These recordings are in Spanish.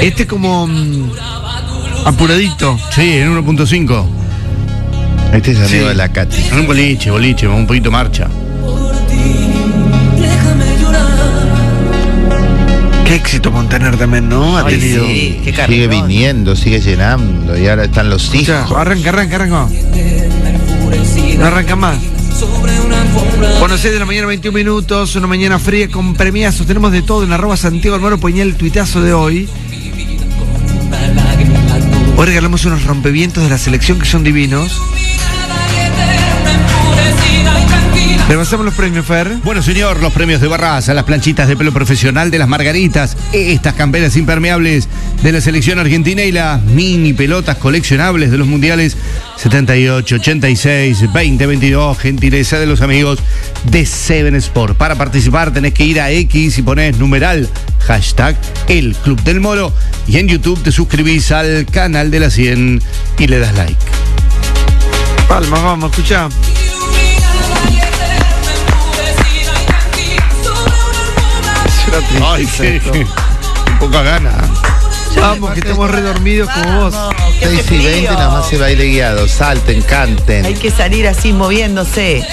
Este como apuradito. Sí, en 1.5. Este es amigo de la Katy. En un boliche, un poquito marcha. Qué éxito Montaner también, ¿no? Ha tenido. Sí, qué Sigue carrerón. viniendo, sigue llenando. Y ahora están los Escucha, hijos. arranca. No arranca más. Bueno, 6 de la mañana, 21 minutos, una mañana fría con premiazos. Tenemos de todo en @Santiago Almaro Peñal, el tuitazo de hoy. Hoy regalamos unos rompevientos de la selección que son divinos. Repasamos los premios, Fer. Bueno, señor, los premios de Barraza, las planchitas de pelo profesional de las Margaritas, estas camperas impermeables de la selección argentina y las mini pelotas coleccionables de los mundiales 78, 86, 2022, gentileza de los amigos de Seven Sport. Para participar tenés que ir a X y ponés numeral #El Club del Moro y en YouTube te suscribís al canal de la 100 y le das like. Palmas, vamos, escuchá. Ay, qué poca gana. Vamos, que estamos redormidos como vos. 6 y 20 nada más se baile guiado. Salten, canten. Hay que salir así moviéndose.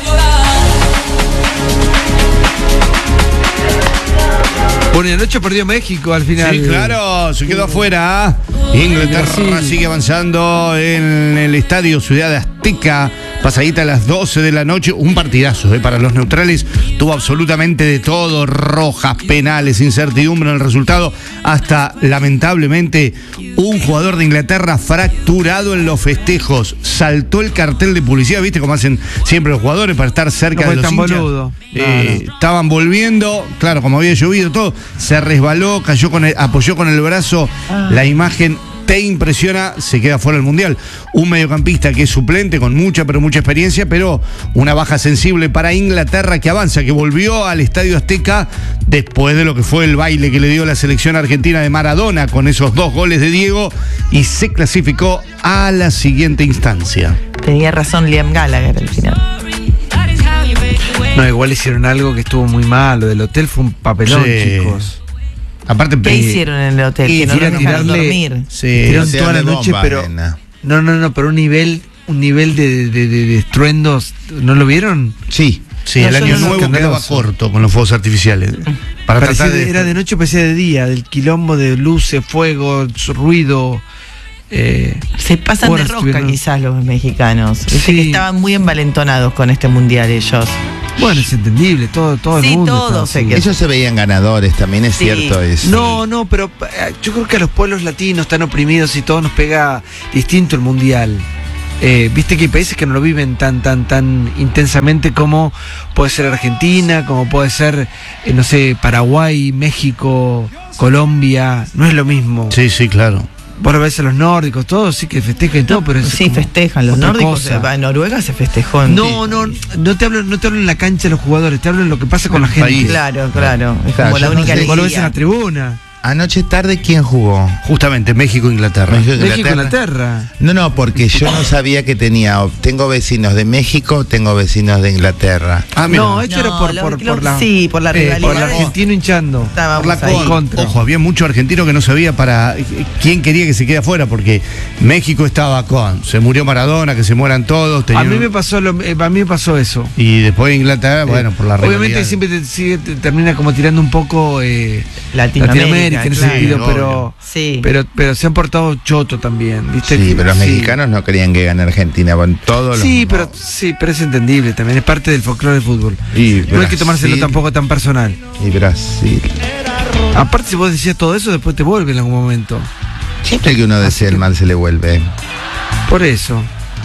Bueno, y anoche perdió México al final. Sí, claro, se quedó afuera. Inglaterra Brasil sigue avanzando en el estadio Ciudad Azteca. Pasadita a las 12 de la noche. Un partidazo para los neutrales. Tuvo absolutamente de todo. Rojas, penales, incertidumbre en el resultado. Hasta, lamentablemente, un jugador de Inglaterra fracturado en los festejos. Saltó el cartel de publicidad. ¿Viste cómo hacen siempre los jugadores para estar cerca de los tan hinchas? boludo. Estaban volviendo. Claro, como había llovido todo. Se resbaló, apoyó con el brazo. La imagen te impresiona, se queda fuera del Mundial. Un mediocampista que es suplente con mucha experiencia, pero una baja sensible para Inglaterra que avanza, que volvió al Estadio Azteca después de lo que fue el baile que le dio la selección argentina de Maradona con esos 2 goles de Diego y se clasificó a la siguiente instancia. Tenía razón Liam Gallagher al final. No, igual hicieron algo que estuvo muy mal. Lo del hotel fue un papelón, Sí. chicos. Aparte, ¿Qué hicieron en el hotel? Que no lo dejaron dormir. Sí, Tiraron no te toda la hable noche, bomba, pero. nena. No, pero un nivel de estruendos. ¿No lo vieron? Sí. sí, No, el yo año no- nuevo quedaba escandaloso. corto con los fuegos artificiales. Para Parecía tratar de... era de noche, parecía de día. Del quilombo de luces, fuego, ruido. Se pasan de horas rosca estuvieron. quizás los mexicanos. Viste Sí. que estaban muy envalentonados con este mundial ellos. Bueno, es entendible, todo el Sí, mundo. todos estaba se así. quedaron. Ellos se veían ganadores, también es Sí. cierto eso. No, pero yo creo que a los pueblos latinos tan oprimidos y todo nos pega distinto el mundial. Viste que hay países que no lo viven tan intensamente como puede ser Argentina, como puede ser, no sé, Paraguay, México, Colombia. No es lo mismo. Sí, claro. Vos lo ves a los nórdicos, todos sí que festejan y todo, pero es Sí, como festejan. Los otra nórdicos, cosa. en Noruega se festejó. No te hablo en la cancha de los jugadores, te hablo en lo que pasa con la gente. país. Claro. Es Claro, como la yo no única sé. Vos lo ves en la alegría. tribuna. Anoche tarde, ¿quién jugó? Justamente, México-Inglaterra. México, Inglaterra. No, porque yo no sabía que tengo vecinos de México, tengo vecinos de Inglaterra. Ah, mira. No, esto era por la. Sí, por la rivalidad. Por el argentino hinchando. Estábamos Por la ahí. contra. Ojo, había mucho argentino que no sabía para quién quería que se quede afuera, porque México estaba con, se murió Maradona, que se mueran todos. A tenían- mí me pasó eso. Y después Inglaterra, bueno, por la Obviamente rivalidad. siempre te termina como tirando un poco Latinoamérica, en ese claro. sentido, obvio. Sí. pero se han portado choto también, ¿viste? Sí, Que- pero los sí. mexicanos no querían que gane Argentina con todos los. Sí, pero es entendible también, es parte del folclore del fútbol. Y No hay que Brasil. tomárselo tampoco tan personal. Y Brasil. Aparte, si vos decías todo eso, después te vuelve en algún momento. Siempre que uno desea el mal se le vuelve. Por eso.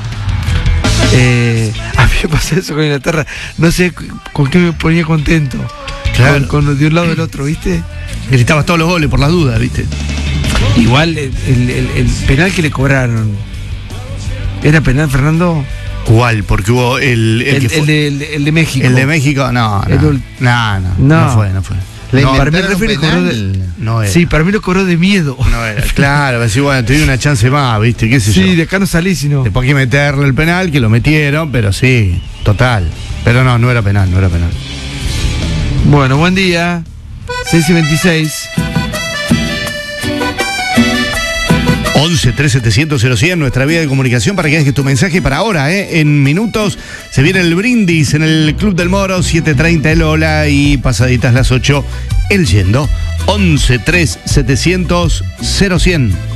A mí me pasa eso con Inglaterra. No sé con qué me ponía contento. Claro. Con de un lado del otro, ¿viste? Gritabas todos los goles por las dudas, ¿viste? Igual el penal que le cobraron. ¿Era penal, Fernando? ¿Cuál? Porque hubo el que fue- El de México. el de México, no No. fue. Le No, para mí el inventaron referee cobró penal. no era. Sí, para mí lo cobró de miedo. No era. Claro, decir, bueno, te di una chance más, ¿viste? ¿Qué sé yo? Sí, de acá no salí, sino. Después hay que meterle el penal, que lo metieron, pero sí, total. Pero no era penal. Bueno, buen día. 6:26. 11 3700 0100, nuestra vía de comunicación para que dejes tu mensaje para ahora, en minutos se viene el brindis en el Club del Moro, 7:30 el Hola y pasaditas las 8 el Yendo. 11 3700 0100.